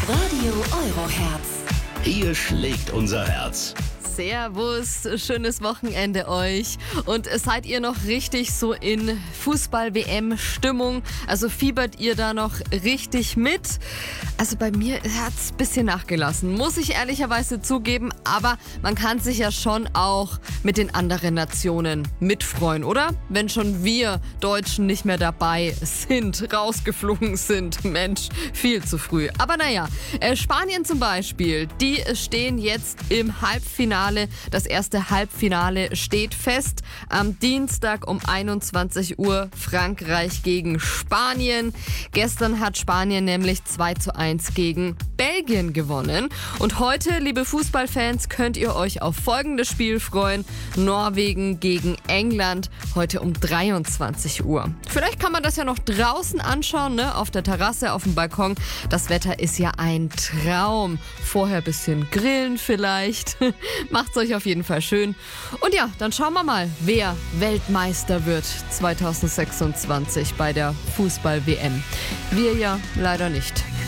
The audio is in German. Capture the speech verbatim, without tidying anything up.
Radio Euroherz. Hier schlägt unser Herz. Servus, schönes Wochenende euch. Und seid ihr noch richtig so in Fußball-W M-Stimmung? Also fiebert ihr da noch richtig mit? Also bei mir hat es ein bisschen nachgelassen, muss ich ehrlicherweise zugeben. Aber man kann sich ja schon auch mit den anderen Nationen mitfreuen, oder? Wenn schon wir Deutschen nicht mehr dabei sind, rausgeflogen sind. Mensch, viel zu früh. Aber naja, äh, Spanien zum Beispiel, die stehen jetzt im Halbfinale. Das erste Halbfinale steht fest. Am Dienstag um einundzwanzig Uhr Frankreich gegen Spanien. Gestern hat Spanien nämlich zwei zu eins gegen Belgien gewonnen. Und heute, liebe Fußballfans, könnt ihr euch auf folgendes Spiel freuen. Norwegen gegen England, heute um dreiundzwanzig Uhr. Vielleicht kann man das ja noch draußen anschauen, ne? Auf der Terrasse, auf dem Balkon. Das Wetter ist ja ein Traum. Vorher ein bisschen grillen vielleicht. Macht's euch auf jeden Fall schön. Und ja, dann schauen wir mal, wer Weltmeister wird zwanzig sechsundzwanzig bei der Fußball-W M. Wir ja leider nicht.